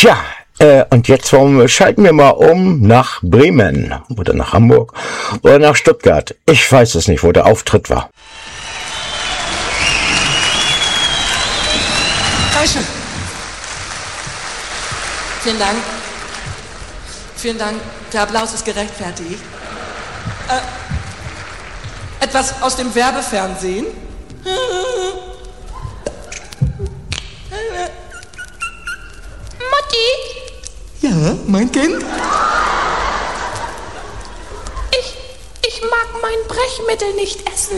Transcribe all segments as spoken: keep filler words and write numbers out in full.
Tja, äh, und jetzt wollen, schalten wir mal um nach Bremen oder nach Hamburg oder nach Stuttgart. Ich weiß es nicht, wo der Auftritt war. Dankeschön. Vielen Dank. Vielen Dank. Der Applaus ist gerechtfertigt. Äh, etwas aus dem Werbefernsehen. Mutti? Ja, mein Kind? Ich, ich mag mein Brechmittel nicht essen.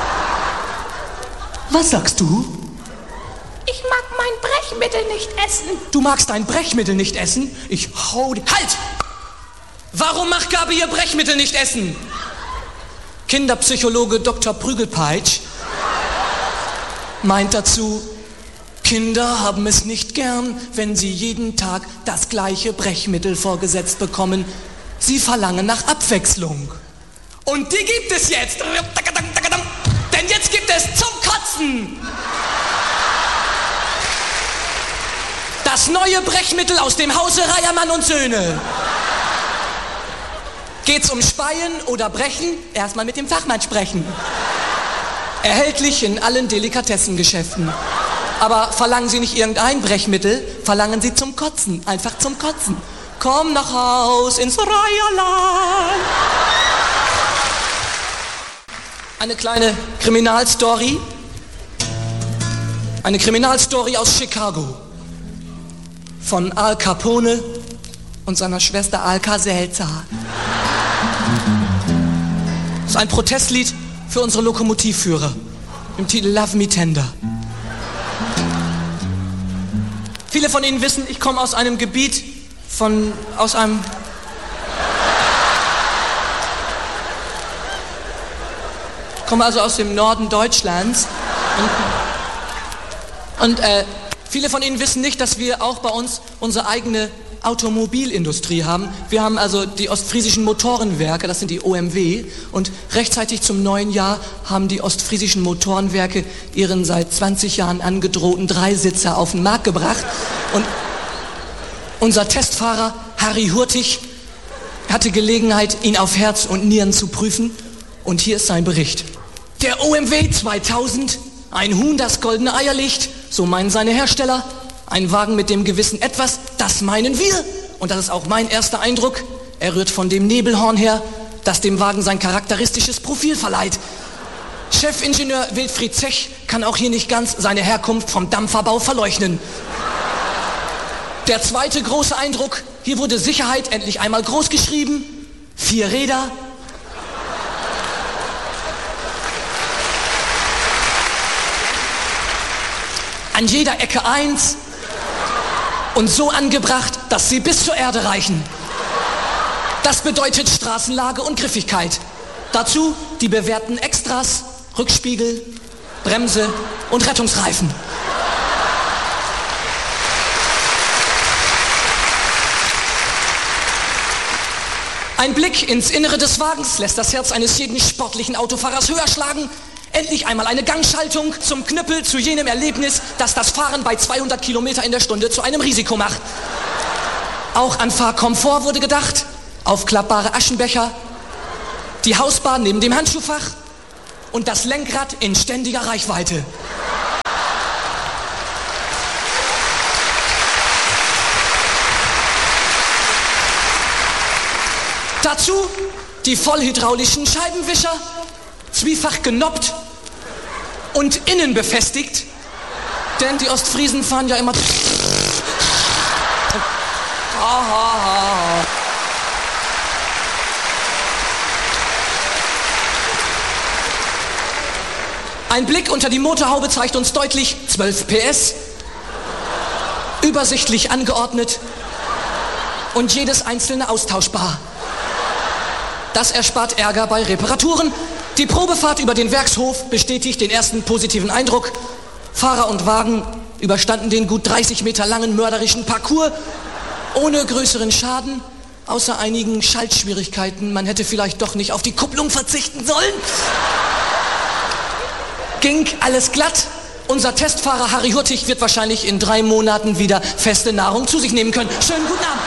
Was sagst du? Ich mag mein Brechmittel nicht essen. Du magst dein Brechmittel nicht essen? Ich hau dir... Halt! Warum macht Gabi ihr Brechmittel nicht essen? Kinderpsychologe Doktor Prügelpeitsch meint dazu, Kinder haben es nicht gern, wenn sie jeden Tag das gleiche Brechmittel vorgesetzt bekommen. Sie verlangen nach Abwechslung. Und die gibt es jetzt. Denn jetzt gibt es zum Kotzen das neue Brechmittel aus dem Hause Reiermann und Söhne. Geht's um Speien oder Brechen? Erstmal mit dem Fachmann sprechen. Erhältlich in allen Delikatessengeschäften. Aber verlangen Sie nicht irgendein Brechmittel, verlangen Sie zum Kotzen, einfach zum Kotzen. Komm nach Haus ins Reierland. Eine kleine Kriminalstory. Eine Kriminalstory aus Chicago. Von Al Capone und seiner Schwester Alka-Seltzer. Das ist ein Protestlied für unsere Lokomotivführer im Titel Love Me Tender. Viele von Ihnen wissen, ich komme aus einem Gebiet von, aus einem... Ich komme also aus dem Norden Deutschlands. Und, und äh, viele von Ihnen wissen nicht, dass wir auch bei uns unsere eigene Automobilindustrie haben. Wir haben also die Ostfriesischen Motorenwerke, das sind die O M W, und rechtzeitig zum neuen Jahr haben die Ostfriesischen Motorenwerke ihren seit zwanzig Jahren angedrohten Dreisitzer auf den Markt gebracht. Und unser Testfahrer Harry Hurtig hatte Gelegenheit, ihn auf Herz und Nieren zu prüfen, und hier ist sein Bericht. Der O M W zweitausend, ein Huhn, das goldene Eier legt, so meinen seine Hersteller. Ein Wagen mit dem gewissen Etwas, das meinen wir. Und das ist auch mein erster Eindruck. Er rührt von dem Nebelhorn her, das dem Wagen sein charakteristisches Profil verleiht. Chefingenieur Wilfried Zech kann auch hier nicht ganz seine Herkunft vom Dampferbau verleugnen. Der zweite große Eindruck, hier wurde Sicherheit endlich einmal groß geschrieben. Vier Räder. An jeder Ecke eins. Und so angebracht, dass sie bis zur Erde reichen. Das bedeutet Straßenlage und Griffigkeit. Dazu die bewährten Extras, Rückspiegel, Bremse und Rettungsreifen. Ein Blick ins Innere des Wagens lässt das Herz eines jeden sportlichen Autofahrers höher schlagen. Endlich einmal eine Gangschaltung zum Knüppel zu jenem Erlebnis, das das Fahren bei zweihundert Kilometer in der Stunde zu einem Risiko macht. Auch an Fahrkomfort wurde gedacht, aufklappbare Aschenbecher, die Hausbar neben dem Handschuhfach und das Lenkrad in ständiger Reichweite. Dazu die vollhydraulischen Scheibenwischer, zwiefach genoppt und innen befestigt, denn die Ostfriesen fahren ja immer... Ein Blick unter die Motorhaube zeigt uns deutlich zwölf P S, übersichtlich angeordnet und jedes einzelne austauschbar. Das erspart Ärger bei Reparaturen. Die Probefahrt über den Werkshof bestätigt den ersten positiven Eindruck. Fahrer und Wagen überstanden den gut dreißig Meter langen mörderischen Parcours ohne größeren Schaden, außer einigen Schaltschwierigkeiten. Man hätte vielleicht doch nicht auf die Kupplung verzichten sollen. Ging alles glatt Unser Testfahrer Harry Hurtig wird wahrscheinlich in drei Monaten wieder feste Nahrung zu sich nehmen können. Schönen guten Abend.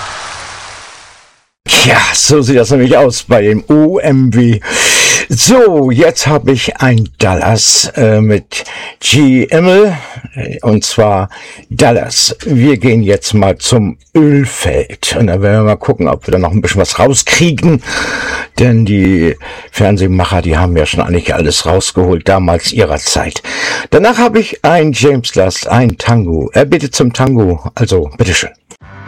Ja, so sieht das nämlich aus bei dem O M W. So, jetzt habe ich ein Dallas äh, mit G. Immel, und zwar Dallas. Wir gehen jetzt mal zum Ölfeld und dann werden wir mal gucken, ob wir da noch ein bisschen was rauskriegen, denn die Fernsehmacher, die haben ja schon eigentlich alles rausgeholt, damals ihrer Zeit. Danach habe ich ein James Last, ein Tango. Er bittet zum Tango, also bitteschön.